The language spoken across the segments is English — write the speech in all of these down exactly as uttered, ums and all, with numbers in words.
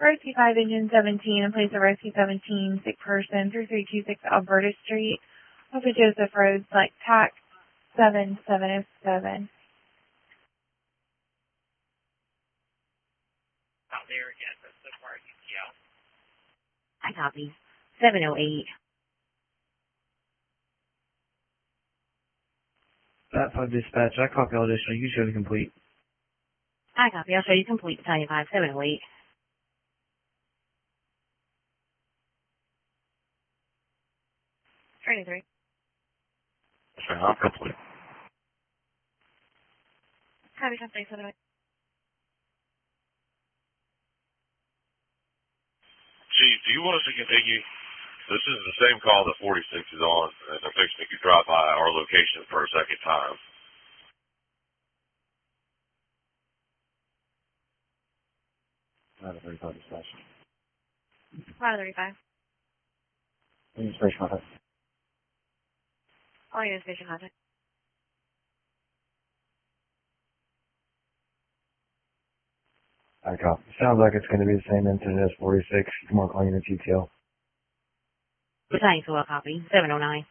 Rescue five, Engine seventeen, in place of Rescue seventeen, sick person, three three two six Alberta Street, off of Joseph Road, select tax seven seven oh seven. Out there again, but so far U T L. I copy. seven oh eight. Bat five dispatch, I copy all additional. You show the complete. I copy. I'll show you complete Battalion five, seven oh eight. Training three. Sure, I'm complete. Copy, something, seven oh eight. Chief, do you want us to continue? This is the same call that forty-six is on, and they're fixing to drive by our location for a second time. Five thirty-five dispatch. five thirty-five. Union station contact. All unit station contact. I copy. Sounds like it's going to be the same incident as forty-six. More call unit T T L. Battalion two, I'll copy. seven oh nine.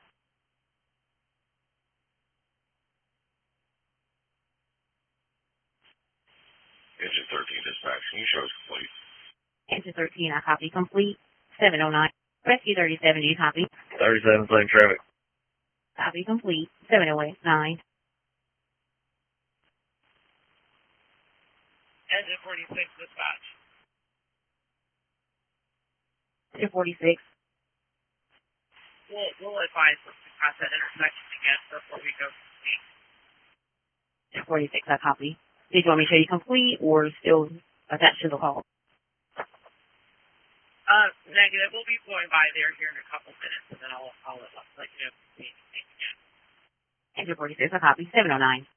Engine thirteen dispatch, can you show us complete? Engine thirteen, I copy. Complete. seven oh nine. Rescue thirty-seven, do you copy? thirty-seven, same traffic. Copy. Complete. seven oh eight nine. Engine forty-six dispatch. Engine forty-six. We'll, we'll advise them to cross that intersection again before we go to speak. Engine forty-six, I copy. Did you want me to show you complete or still attached to the call? Uh, negative. We'll be going by there here in a couple minutes, and then I'll, I'll let you know if we see anything again. Engine forty-six, I copy. seven oh nine.